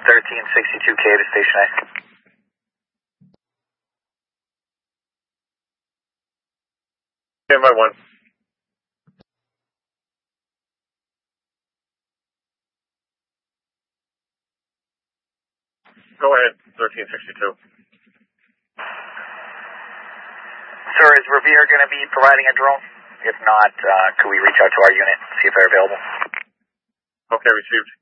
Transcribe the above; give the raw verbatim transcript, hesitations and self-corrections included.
thirteen sixty-two K to Station A. Stand by one. Go ahead, thirteen sixty-two. Sir, is Revere going to be providing a drone? If not, uh, could we reach out to our unit, see if they're available? Okay, received.